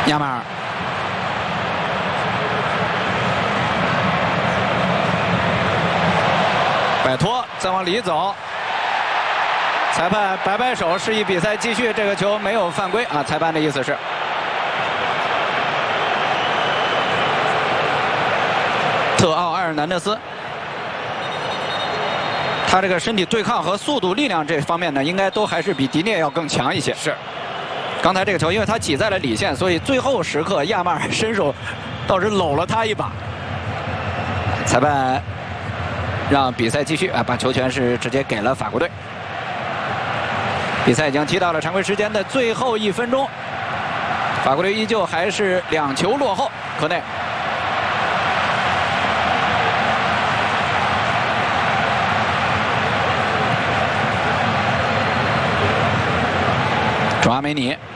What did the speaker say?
亚马尔。 摆脱，再往里走。裁判摆摆手，示意比赛继续。这个球没有犯规啊，裁判的意思是。特奥埃尔南德斯，他这个身体对抗和速度、力量这方面呢，应该都还是比迪涅要更强一些。 是。 刚才这个球，因为他挤在了里线，所以最后时刻亚马尔伸手倒是搂了他一把。裁判。 让比赛继续啊，把球权是直接给了法国队。比赛已经踢到了常规时间的最后1分钟，法国队依旧还是2球落后。科内，卓阿梅尼，